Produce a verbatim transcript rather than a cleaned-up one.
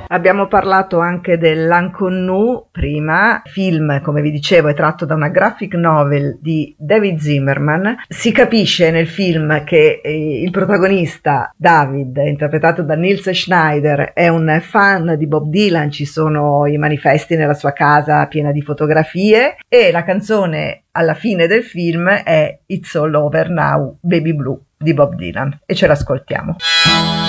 Abbiamo parlato anche dell'Inconnu prima, film, come vi dicevo, è tratto da una graphic novel di David Zimmerman. Si capisce nel film che eh, il protagonista, David, interpretato da Nils Schneider, è un fan di Bob Dylan, ci sono i manifesti nella sua casa piena di fotografie, e la canzone alla fine del film è It's All Over Now, Baby Blue di Bob Dylan, e ce l'ascoltiamo.